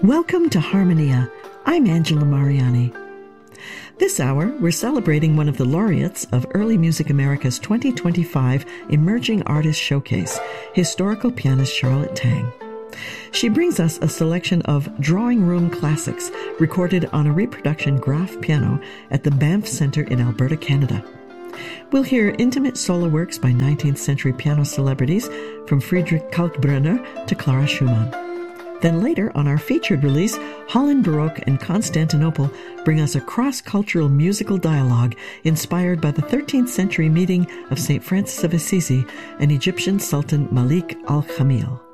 Welcome to Harmonia. I'm Angela Mariani. This hour, we're celebrating one of the laureates of Early Music America's 2025 Emerging Artist Showcase, historical pianist Charlotte Tang. She brings us a selection of drawing room classics recorded on a reproduction Graf piano at the Banff Centre in Alberta, Canada. We'll hear intimate solo works by 19th century piano celebrities from Friedrich Kalkbrenner to Clara Schumann. Then later, on our featured release, Holland Baroque and Constantinople bring us a cross-cultural musical dialogue inspired by the 13th century meeting of St. Francis of Assisi and Egyptian Sultan Malik al-Khamil.